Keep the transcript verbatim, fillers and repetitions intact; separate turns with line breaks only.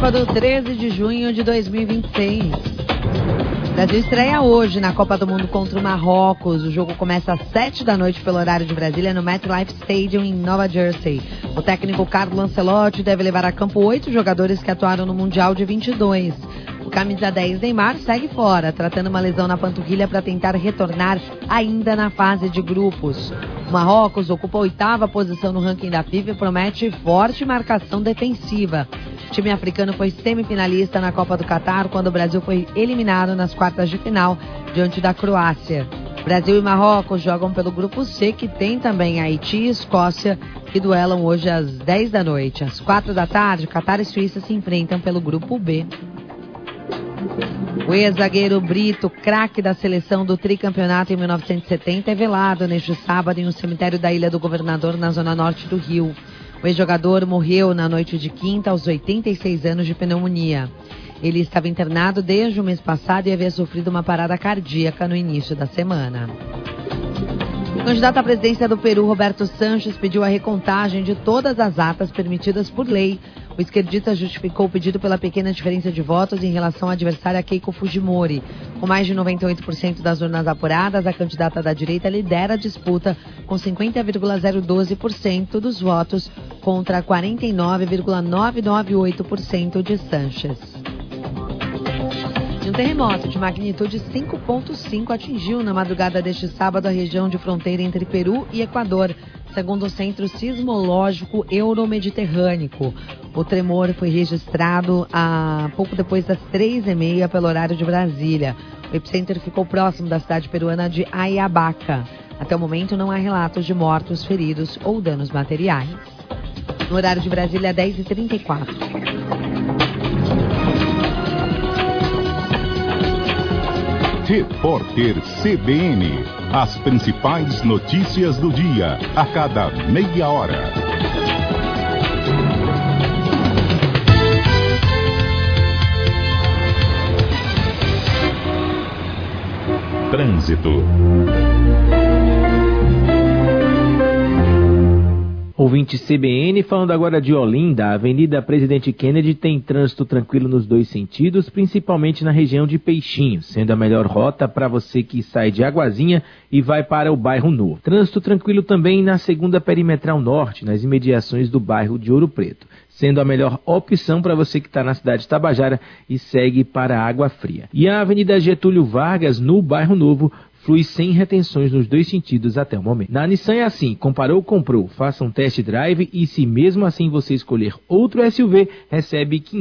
sábado, treze de junho de dois mil e vinte e seis. O Brasil estreia hoje na Copa do Mundo contra o Marrocos. O jogo começa às sete da noite pelo horário de Brasília no MetLife Stadium em Nova Jersey. O técnico Carlo Ancelotti deve levar a campo oito jogadores que atuaram no Mundial de vinte e dois. O camisa dez Neymar segue fora, tratando uma lesão na panturrilha para tentar retornar ainda na fase de grupos. O Marrocos ocupa a oitava posição no ranking da FIFA e promete forte marcação defensiva. O time africano foi semifinalista na Copa do Catar quando o Brasil foi eliminado nas quartas de final diante da Croácia. Brasil e Marrocos jogam pelo grupo C, que tem também Haiti e Escócia, que duelam hoje às dez da noite. Às quatro da tarde, Catar e Suíça se enfrentam pelo grupo B. O ex-zagueiro Brito, craque da seleção do tricampeonato em mil novecentos e setenta, é velado neste sábado em um cemitério da Ilha do Governador, na zona norte do Rio. O ex-jogador morreu na noite de quinta aos oitenta e seis anos de pneumonia. Ele estava internado desde o mês passado e havia sofrido uma parada cardíaca no início da semana. O candidato à presidência do Peru, Roberto Sanches, pediu a recontagem de todas as atas permitidas por lei. O esquerdista justificou o pedido pela pequena diferença de votos em relação à adversária Keiko Fujimori. Com mais de noventa e oito por cento das urnas apuradas, a candidata da direita lidera a disputa com cinquenta vírgula zero doze por cento dos votos contra quarenta e nove vírgula novecentos e noventa e oito por cento de Sanches. Um terremoto de magnitude cinco ponto cinco atingiu na madrugada deste sábado a região de fronteira entre Peru e Equador, segundo o Centro Sismológico Euromediterrâneo. O tremor foi registrado a pouco depois das três e meia pelo horário de Brasília. O epicentro ficou próximo da cidade peruana de Ayabaca. Até o momento não há relatos de mortos, feridos ou danos materiais. No horário de Brasília, dez e trinta e quatro.
Repórter C B N. As principais notícias do dia, a cada meia hora. Trânsito.
Ouvinte C B N, falando agora de Olinda, a Avenida Presidente Kennedy tem trânsito tranquilo nos dois sentidos, principalmente na região de Peixinho, sendo a melhor rota para você que sai de Aguazinha e vai para o bairro Novo. Trânsito tranquilo também na segunda perimetral norte, nas imediações do bairro de Ouro Preto, sendo a melhor opção para você que está na cidade de Tabajara e segue para a Água Fria. E a Avenida Getúlio Vargas, no bairro Novo, flui sem retenções nos dois sentidos até o momento. Na Nissan é assim, comparou, comprou, faça um test drive e se mesmo assim você escolher outro S U V, recebe quinhentos